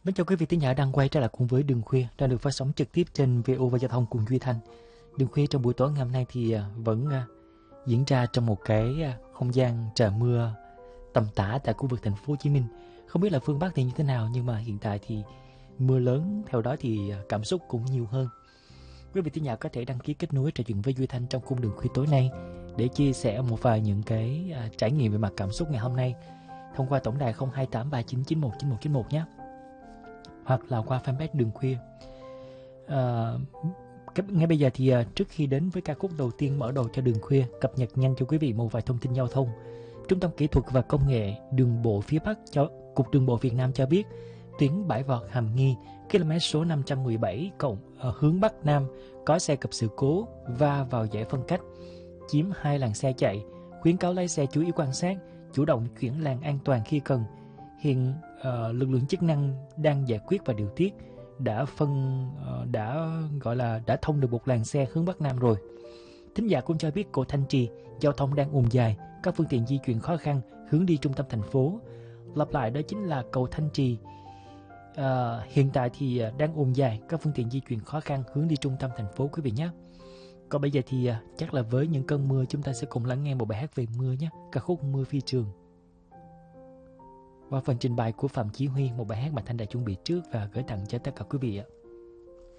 Mến chào quý vị thính giả đang quay trở lại cùng với Đường Khuya đang được phát sóng trực tiếp trên VOV Giao thông cùng Duy Thanh. Đường Khuya trong buổi tối ngày hôm nay thì vẫn diễn ra trong một cái không gian trời mưa tầm tã tại khu vực thành phố Hồ Chí Minh. Không biết là phương Bắc thì như thế nào, nhưng mà hiện tại thì mưa lớn, theo đó thì cảm xúc cũng nhiều hơn. Quý vị thính giả có thể đăng ký kết nối trò chuyện với Duy Thanh trong khung Đường Khuya tối nay để chia sẻ một vài những cái trải nghiệm về mặt cảm xúc ngày hôm nay thông qua tổng đài 0283991991 nhé, hoặc là qua fanpage Đường Khuya. Ngay bây giờ thì trước khi đến với ca khúc đầu tiên mở đầu cho Đường Khuya, cập nhật nhanh cho quý vị một vài thông tin giao thông. Trung tâm Kỹ thuật và Công nghệ Đường bộ phía Bắc Cục Đường bộ Việt Nam cho biết tuyến Bãi Vọt Hàm Nghi, km số 517 hướng Bắc Nam có xe gặp sự cố va vào giải phân cách, chiếm 2 làn xe chạy. Khuyến cáo lái xe chú ý quan sát, chủ động chuyển làn an toàn khi cần. Hiện lực lượng chức năng đang giải quyết và điều tiết, đã thông được một làn xe hướng Bắc Nam rồi. Thính giả cũng cho biết cầu Thanh Trì giao thông đang ùn dài, các phương tiện di chuyển khó khăn hướng đi trung tâm thành phố. Lặp lại, đó chính là cầu Thanh Trì hiện tại thì đang ùn dài, các phương tiện di chuyển khó khăn hướng đi trung tâm thành phố quý vị nhé. Còn bây giờ thì chắc là với những cơn mưa, chúng ta sẽ cùng lắng nghe một bài hát về mưa nhé, ca khúc Mưa Phi Trường qua phần trình bày của Phạm Chí Huy, một bài hát mà Thanh đã chuẩn bị trước và gửi tặng cho tất cả quý vị ạ.